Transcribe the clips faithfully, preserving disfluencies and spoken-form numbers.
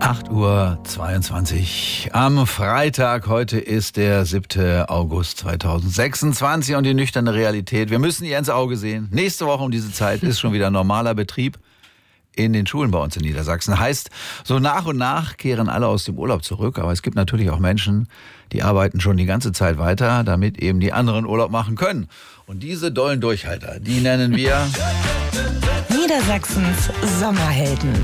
acht Uhr zweiundzwanzig am Freitag. Heute ist der siebte August zweitausendsechsundzwanzig und die nüchterne Realität. Wir müssen ihr ins Auge sehen. Nächste Woche um diese Zeit ist schon wieder normaler Betrieb in den Schulen bei uns in Niedersachsen. Heißt, so nach und nach kehren alle aus dem Urlaub zurück. Aber es gibt natürlich auch Menschen, die arbeiten schon die ganze Zeit weiter, damit eben die anderen Urlaub machen können. Und diese dollen Durchhalter, die nennen wir Niedersachsens Sommerhelden.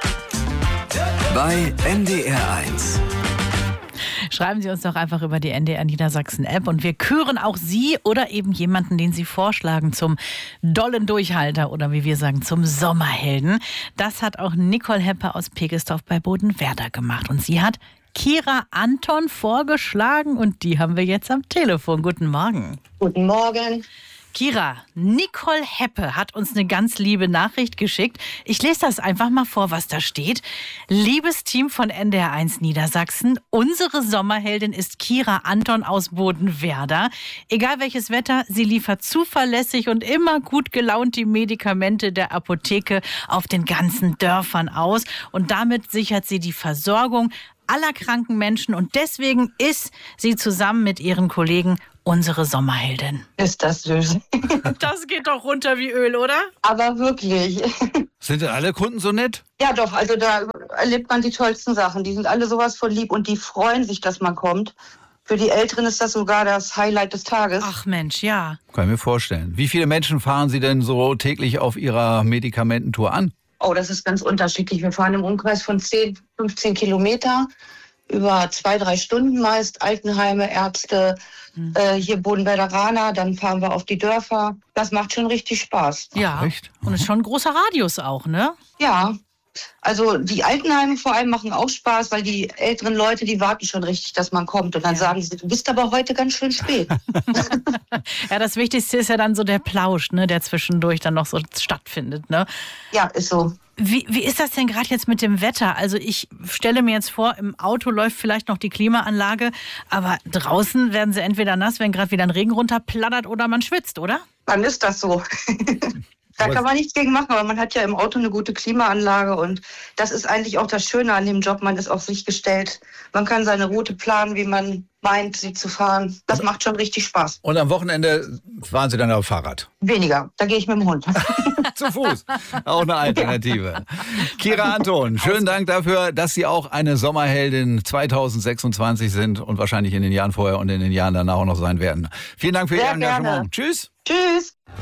Bei N D R eins. Schreiben Sie uns doch einfach über die N D R Niedersachsen App und wir küren auch Sie oder eben jemanden, den Sie vorschlagen, zum dollen Durchhalter oder wie wir sagen, zum Sommerhelden. Das hat auch Nicole Heppe aus Pegelsdorf bei Bodenwerder gemacht und sie hat Kira Anton vorgeschlagen und die haben wir jetzt am Telefon. Guten Morgen. Guten Morgen. Kira, Nicole Heppe hat uns eine ganz liebe Nachricht geschickt. Ich lese das einfach mal vor, was da steht. Liebes Team von N D R eins Niedersachsen, unsere Sommerheldin ist Kira Anton aus Bodenwerder. Egal welches Wetter, sie liefert zuverlässig und immer gut gelaunt die Medikamente der Apotheke auf den ganzen Dörfern aus. Und damit sichert sie die Versorgung aller kranken Menschen. Und deswegen ist sie zusammen mit ihren Kollegen unsere Sommerheldin. Ist das süß. Das geht doch runter wie Öl, oder? Aber wirklich. Sind denn alle Kunden so nett? Ja doch, also da erlebt man die tollsten Sachen. Die sind alle sowas von lieb und die freuen sich, dass man kommt. Für die Älteren ist das sogar das Highlight des Tages. Ach Mensch, ja. Kann ich mir vorstellen. Wie viele Menschen fahren Sie denn so täglich auf Ihrer Medikamententour an? Oh, das ist ganz unterschiedlich. Wir fahren im Umkreis von zehn, fünfzehn Kilometer über zwei, drei Stunden meist. Altenheime, Ärzte, mhm. äh, hier Bodenwerderaner, dann fahren wir auf die Dörfer. Das macht schon richtig Spaß. Ja, Ach, echt? Und ist schon ein großer Radius auch, ne? Ja, also die Altenheime vor allem machen auch Spaß, weil die älteren Leute, die warten schon richtig, dass man kommt. Und dann ja. sagen sie, du bist aber heute ganz schön spät. Ja, das Wichtigste ist ja dann so der Plausch, ne, der zwischendurch dann noch so stattfindet, ne? Ja, ist so. Wie, wie ist das denn gerade jetzt mit dem Wetter? Also ich stelle mir jetzt vor, im Auto läuft vielleicht noch die Klimaanlage, aber draußen werden sie entweder nass, wenn gerade wieder ein Regen runterplattert oder man schwitzt, oder? Dann ist das so. Da kann man nichts gegen machen, aber man hat ja im Auto eine gute Klimaanlage und das ist eigentlich auch das Schöne an dem Job. Man ist auf sich gestellt. Man kann seine Route planen, wie man meint, sie zu fahren. Das macht schon richtig Spaß. Und am Wochenende fahren Sie dann auf Fahrrad? Weniger. Da gehe ich mit dem Hund. Zu Fuß. Auch eine Alternative. Kira Anton, schönen Dank dafür, dass Sie auch eine Sommerheldin zweitausendsechsundzwanzig sind und wahrscheinlich in den Jahren vorher und in den Jahren danach auch noch sein werden. Vielen Dank für Ihr Sehr Engagement. gerne. Tschüss. Tschüss.